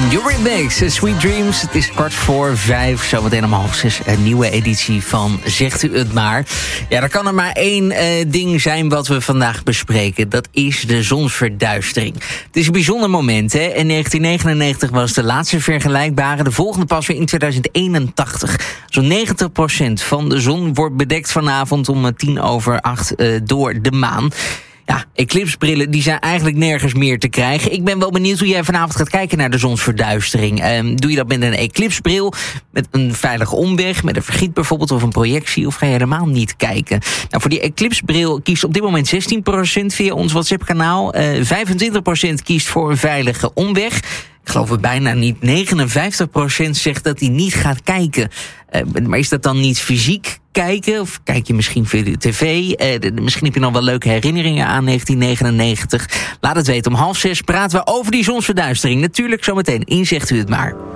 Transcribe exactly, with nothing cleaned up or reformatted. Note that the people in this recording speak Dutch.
Eurythmics, Sweet Dreams. Het is kwart voor vijf, zometeen om half zes een nieuwe editie van Zegt u het maar. Ja, er kan er maar één uh, ding zijn wat we vandaag bespreken. Dat is de zonsverduistering. Het is een bijzonder moment, hè. In negentien negenennegentig was de laatste vergelijkbare. De volgende pas weer in tweeduizend eenentachtig. Zo'n negentig procent van de zon wordt bedekt vanavond om tien over acht uh, door de maan. Ja, eclipsbrillen die zijn eigenlijk nergens meer te krijgen. Ik ben wel benieuwd hoe jij vanavond gaat kijken naar de zonsverduistering. Um, doe je dat met een eclipsbril, met een veilige omweg, met een vergiet bijvoorbeeld of een projectie, of ga je helemaal niet kijken? Nou, voor die eclipsbril kiest op dit moment zestien procent via ons WhatsApp-kanaal. Uh, vijfentwintig procent kiest voor een veilige omweg. Ik geloof het bijna niet. negenenvijftig procent zegt dat hij niet gaat kijken. Uh, maar is dat dan niet fysiek kijken? Of kijk je misschien via de tv? Uh, de, misschien heb je nog wel leuke herinneringen aan negentien negenennegentig. Laat het weten. Om half zes praten we over die zonsverduistering. Natuurlijk zometeen in Zegt u het maar.